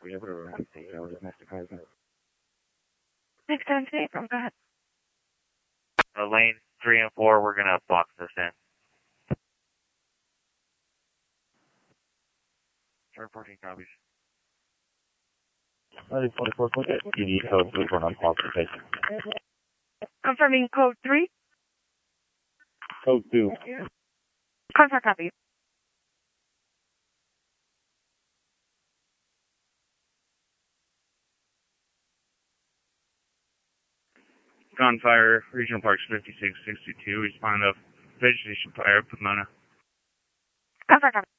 678, go ahead. Lane 3 and 4, we're going to box this in. Sure, 14 copies. 44, you need code 3 for non-qualification. Confirming code 3. Code 2. Confirm copy. Gunfire, Regional Parks 5662, respond to vegetation fire, Pomona. Confirm copy.